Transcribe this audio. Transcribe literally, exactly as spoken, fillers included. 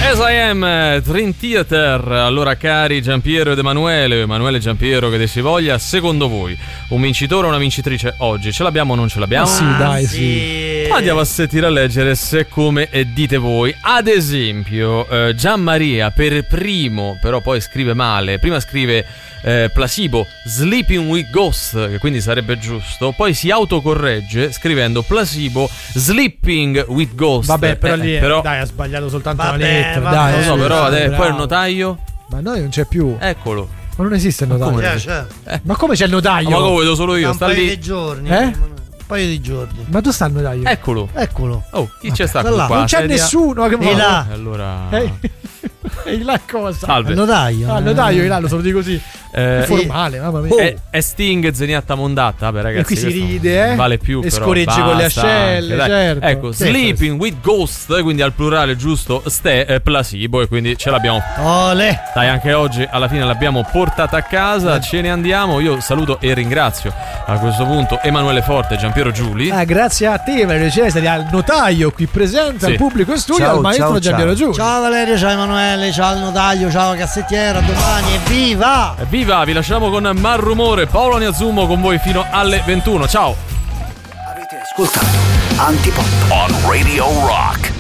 As I Am, Dream Theater. Allora, cari Giampiero ed Emanuele, Emanuele e Giampiero, che si voglia, secondo voi un vincitore o una vincitrice oggi? Ce l'abbiamo o non ce l'abbiamo? Ah, sì, dai, sì. Andiamo a sentire a leggere se come e dite voi. Ad esempio, eh, Gianmaria per primo, però poi scrive male. Prima scrive eh, Placebo Sleeping with Ghost, che quindi sarebbe giusto. Poi si autocorregge scrivendo Placebo Sleeping with Ghost. Vabbè, però eh, lì però... dai, ha sbagliato soltanto Vabbè, la lettera. vabbè, Dai, non so, sì, però dai, eh, bravo. poi il notaio. Ma noi non c'è più. Eccolo. Ma non esiste il notaio. Come? C'è, Eh. Ma come c'è il notaio? Ma come vedo solo io? un Sta paio lì. di giorni. Eh? Un paio di giorni. Ma dove sta il notaio? Eccolo. Eccolo. Oh, chi c'è sta sta là. qua? non c'è Sedia. nessuno che E là. E allora. Eh, E là cosa? Salve. Il notaio. Ah, il notaio, è là, lo saluti così. Eh, Formale, mamma mia. Oh. È, è Sting Zeniatta Mondatta, beh, ragazzi. E qui si questo ride, eh? Vale più, E però scorregge con le basta ascelle, anche, dai. certo. Ecco, Che Sleeping with Ghost, quindi al plurale giusto, ste eh, Placebo, e quindi ce l'abbiamo. Ole. Dai, anche oggi alla fine l'abbiamo portata a casa, ce ne andiamo. Io saluto e ringrazio a questo punto Emanuele Forte e Giampiero Giuli. Ah, grazie a te, Valerio Cesari, al notaio qui presente, Sì. al pubblico in studio, Ciao, al maestro ciao, Giampiero ciao. Giuli. Ciao Valerio, ciao Emanuele, ciao al notaio, ciao cassettiera, a domani, evviva! Viva, vi lasciamo con Malrumore, Paolo Niazumo con voi fino alle ventuno. Ciao. Avete ascoltato Antipop on Radio Rock.